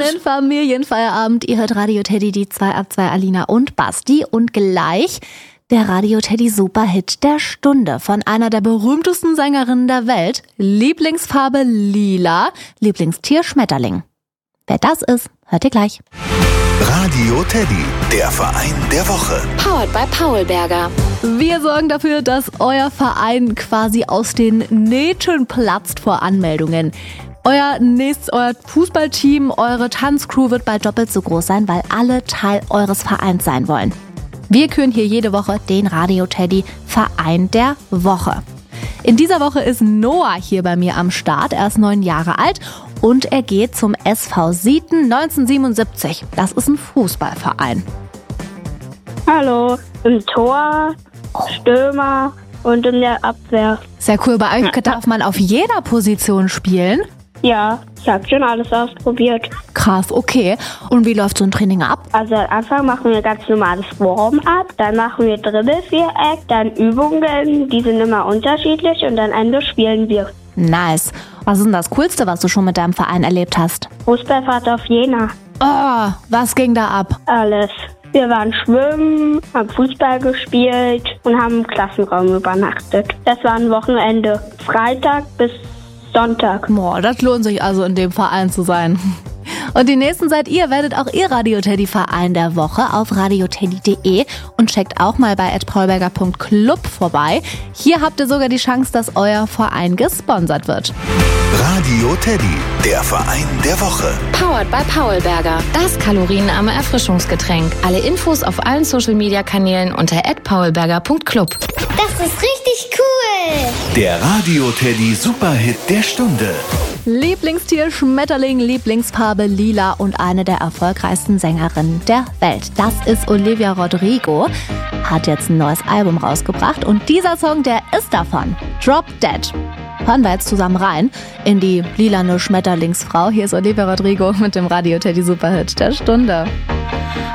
schönen Familienfeierabend. Ihr hört Radio Teddy, die 2 ab 2 Alina und Basti. Und gleich der Radio Teddy Superhit der Stunde von einer der berühmtesten Sängerinnen der Welt. Lieblingsfarbe lila, Lieblingstier Schmetterling. Wer das ist, hört ihr gleich. Radio Teddy, der Verein der Woche. Powered by Paulberger. Wir sorgen dafür, dass euer Verein quasi aus den Nähten platzt vor Anmeldungen. Euer Fußballteam, eure Tanzcrew wird bald doppelt so groß sein, weil alle Teil eures Vereins sein wollen. Wir küren hier jede Woche den Radio Teddy Verein der Woche. In dieser Woche ist Noah hier bei mir am Start. Er ist 9 Jahre alt und er geht zum SV Sieten 1977. Das ist ein Fußballverein. Hallo, im Tor, Stürmer und in der Abwehr. Sehr cool, bei euch darf man auf jeder Position spielen. Ja, ich habe schon alles ausprobiert. Krass, okay. Und wie läuft so ein Training ab? Also am Anfang machen wir ganz normales Warm-up, dann machen wir Dribbelviereck, dann Übungen, die sind immer unterschiedlich und am Ende spielen wir. Nice. Was ist denn das Coolste, was du schon mit deinem Verein erlebt hast? Fußballfahrt auf Jena. Oh, was ging da ab? Alles. Wir waren schwimmen, haben Fußball gespielt und haben im Klassenraum übernachtet. Das war ein Wochenende. Freitag bis Sonntag. Boah, das lohnt sich also in dem Verein zu sein. Und die nächsten seid ihr, werdet auch ihr Radio Teddy Verein der Woche auf radioteddy.de und checkt auch mal bei @paulberger.club vorbei. Hier habt ihr sogar die Chance, dass euer Verein gesponsert wird. Radio Teddy, der Verein der Woche. Powered by Paulberger. Das kalorienarme Erfrischungsgetränk. Alle Infos auf allen Social-Media-Kanälen unter @paulberger.club. Das ist richtig cool! Der Radio Teddy Superhit der Stunde. Lieblingstier Schmetterling, Lieblingsfarbe lila und eine der erfolgreichsten Sängerinnen der Welt. Das ist Olivia Rodrigo, hat jetzt ein neues Album rausgebracht und dieser Song, der ist davon. Drop Dead. Hören wir jetzt zusammen rein in die lilane Schmetterlingsfrau. Hier ist Olivia Rodrigo mit dem Radio Teddy Superhit der Stunde.